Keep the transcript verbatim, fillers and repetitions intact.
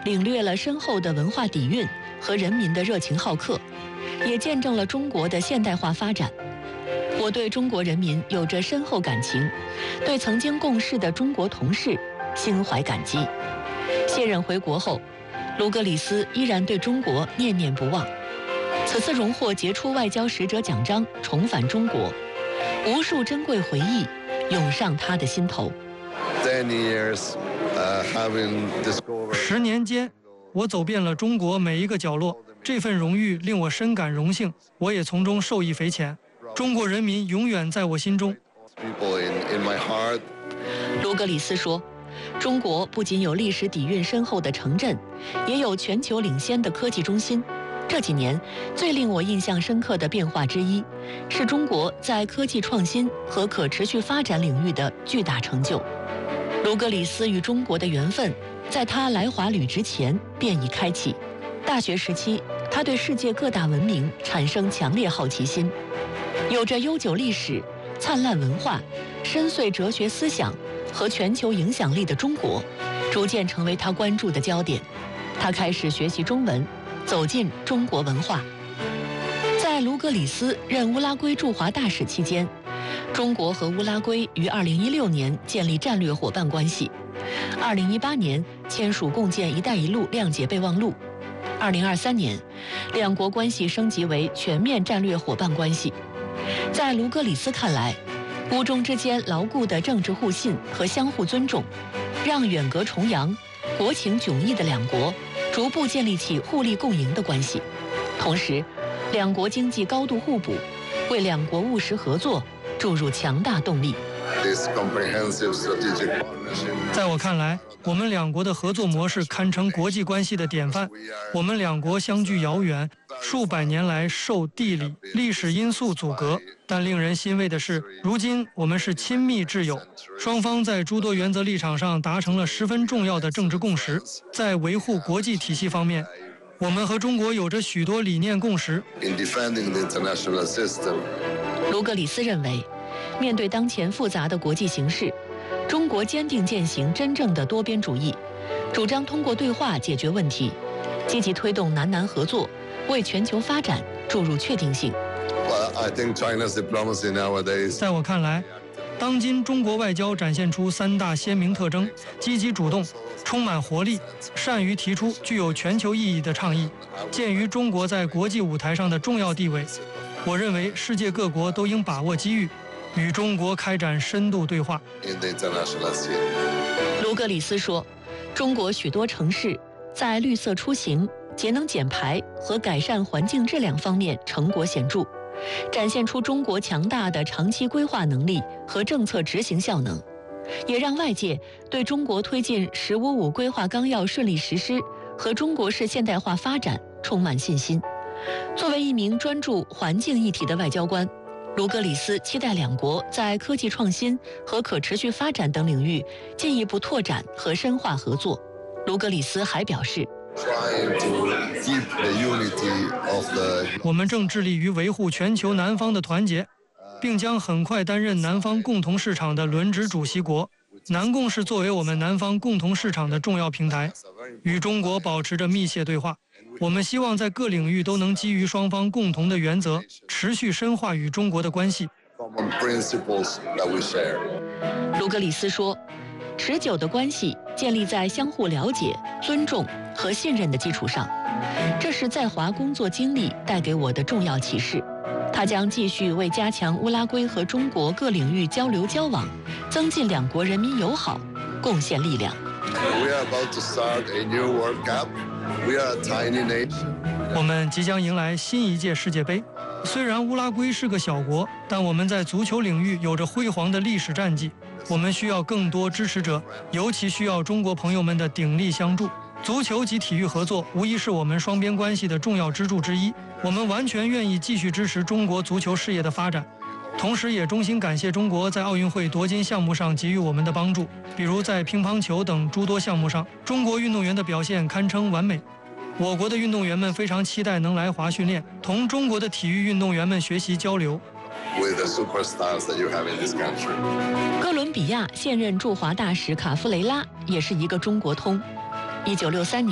领略了深厚的文化底蕴和人民的热情好客，也见证了中国的现代化发展。我对中国人民有着深厚感情，对曾经共事的中国同事心怀感激。卸任回国后，卢格里斯依然对中国念念不忘。此次荣获杰出外交使者奖章，重返中国，无数珍贵回忆涌上他的心头。 十年间，我走遍了中国每一个角落，这份荣誉令我深感荣幸，我也从中受益匪浅。中国人民永远在我心中。 卢格里斯说，中国不仅有历史底蕴深厚的城镇，也有全球领先的科技中心。这几年最令我印象深刻的变化之一，是中国在科技创新和可持续发展领域的巨大成就。卢格里斯与中国的缘分，在他来华履职前便已开启。大学时期，他对世界各大文明产生强烈好奇心。有着悠久历史、灿烂文化、深邃哲学思想和全球影响力的中国，逐渐成为他关注的焦点。他开始学习中文，走进中国文化。在卢格里斯任乌拉圭驻华大使期间，中国和乌拉圭于二零一六年建立战略伙伴关系，二零一八年签署共建“一带一路”谅解备忘录，二零二三年，两国关系升级为全面战略伙伴关系。在卢格里斯看来，乌中之间牢固的政治互信和相互尊重，让远隔重洋、国情迥异的两国逐步建立起互利共赢的关系。同时，两国经济高度互补，为两国务实合作注入强大动力。 在我看来，我们两国的合作模式堪称国际关系的典范。我们两国相距遥远，数百年来受地理、历史因素阻隔，但令人欣慰的是，如今我们是亲密挚友。双方在诸多原则立场上达成了十分重要的政治共识。在维护国际体系方面，我们和中国有着许多理念共识。 卢格里斯认为，面对当前复杂的国际形势，中国坚定践行真正的多边主义，主张通过对话解决问题，积极推动南南合作，为全球发展注入确定性。 在我看来，当今中国外交展现出三大鲜明特征：积极主动、充满活力，善于提出具有全球意义的倡议。鉴于中国在国际舞台上的重要地位，我认为世界各国都应把握机遇，与中国开展深度对话。 卢格里斯说，中国许多城市在绿色出行、节能减排和改善环境质量方面成果显著，展现出中国强大的长期规划能力和政策执行效能，也让外界对中国推进“十五五”规划纲要顺利实施和中国式现代化发展充满信心。作为一名专注环境议题的外交官，卢格里斯期待两国在科技创新和可持续发展等领域进一步拓展和深化合作。卢格里斯还表示， 我们正致力于维护全球南方的团结，并将很快担任南方共同市场的轮值主席国。南共是作为我们南方共同市场的重要平台，与中国保持着密切对话。我们希望在各领域都能基于双方共同的原则，持续深化与中国的关系。 卢格里斯说，持久的关系建立在相互了解、尊重和信任的基础上，这是在华工作经历带给我的重要启示。他将继续为加强乌拉圭和中国各领域交流交往，增进两国人民友好，贡献力量。 我们即将迎来新一届世界杯。虽然乌拉圭是个小国，但我们在足球领域有着辉煌的历史战绩。我们需要更多支持者，尤其需要中国朋友们的鼎力相助。足球及体育合作无疑是我们双边关系的重要支柱之一。我们完全愿意继续支持中国足球事业的发展，同时也衷心感谢中国在奥运会夺金项目上给予我们的帮助，比如在乒乓球等诸多项目上，中国运动员的表现堪称完美。我国的运动员们非常期待能来华训练，同中国的体育运动员们学习交流。 哥伦比亚现任驻华大使卡夫雷拉也是一个中国通。一九六三年